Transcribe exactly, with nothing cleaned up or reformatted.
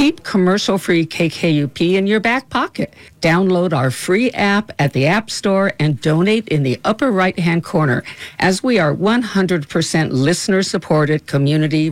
Keep commercial-free K K U P in your back pocket. Download our free app at the App Store and donate in the upper right-hand corner, as we are one hundred percent listener-supported community